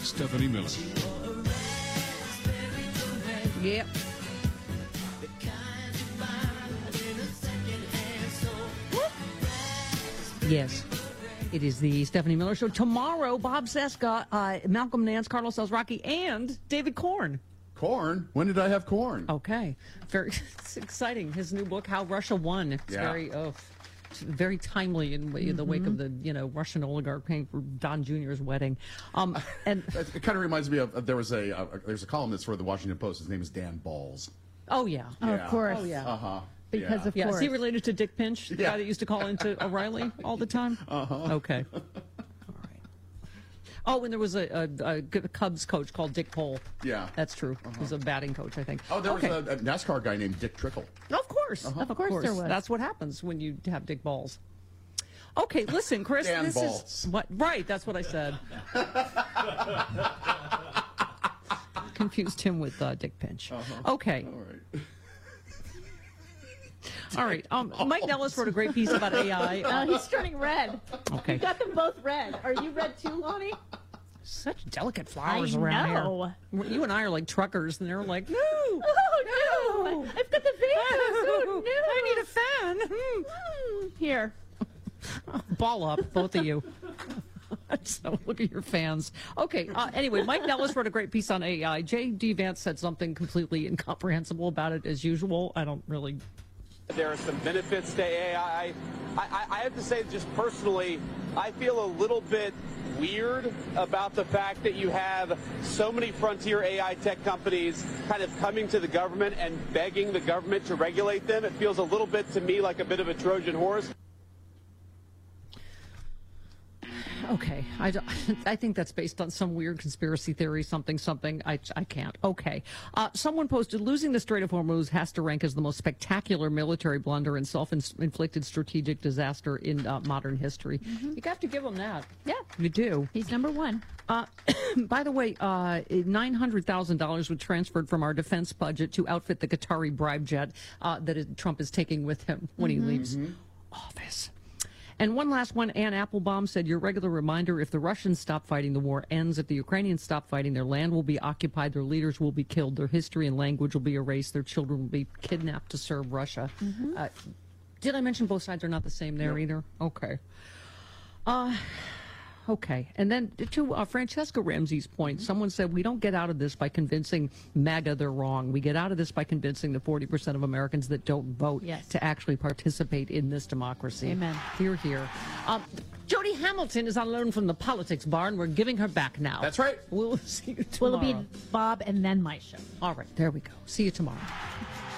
Stephanie Miller. Yep. Yes. It is the Stephanie Miller Show. Tomorrow, Bob Cesca, Malcolm Nance, Carlos Alzraki, and David Korn. Corn? When did I have corn? Okay. It's exciting. His new book, How Russia Won. It's very timely in the wake of the Russian oligarch paying for Don Jr.'s wedding. And it kind of reminds me of there's a columnist for the Washington Post. His name is Dan Balls. Oh yeah. Of course. Oh yeah. Because of yeah. course. Is he related to Dick Pinch, the guy that used to call into O'Reilly all the time? Okay. All right. Oh, and there was a Cubs coach called Dick Pole. Yeah. That's true. He was a batting coach, I think. Oh, there was a NASCAR guy named Dick Trickle. Of course. Of course there was. That's what happens when you have Dick Balls. Okay, listen, Chris. Dan this Balls. is what. Right, that's what I said. Confused him with Dick Pinch. Okay. All right. All right. Mike Nellis wrote a great piece about AI. He's turning red. Okay. You got them both red. Are you red too, Lonnie? Such delicate flowers I around know. here. You and I are like truckers, and they're like, no. Oh, no. I've got the vapors. Oh, no. I need a fan. Here. Ball up, both of you. So look at your fans. Okay. Anyway, Mike Nellis wrote a great piece on AI. J.D. Vance said something completely incomprehensible about it as usual. I don't really... There are some benefits to AI. I have to say, just personally, I feel a little bit weird about the fact that you have so many frontier AI tech companies kind of coming to the government and begging the government to regulate them. It feels a little bit to me like a bit of a Trojan horse. Okay, I think that's based on some weird conspiracy theory, something. I can't. Okay. Someone posted, losing the Strait of Hormuz has to rank as the most spectacular military blunder and self-inflicted strategic disaster in modern history. You have to give him that. Yeah. You do. He's number one. By the way, $900,000 was transferred from our defense budget to outfit the Qatari bribe jet that Trump is taking with him when he leaves office. And one last one, Ann Applebaum said, your regular reminder, if the Russians stop fighting, the war ends. If the Ukrainians stop fighting, their land will be occupied, their leaders will be killed, their history and language will be erased, their children will be kidnapped to serve Russia. Did I mention both sides are not the same there either? Okay. Okay. And then to Francesca Ramsey's point, someone said we don't get out of this by convincing MAGA they're wrong. We get out of this by convincing the 40% of Americans that don't vote to actually participate in this democracy. Amen. Hear, hear. Jody Hamilton is on loan from the Politics Bar, and we're giving her back now. That's right. We'll see you tomorrow. Will it be Bob and then my show? All right. There we go. See you tomorrow.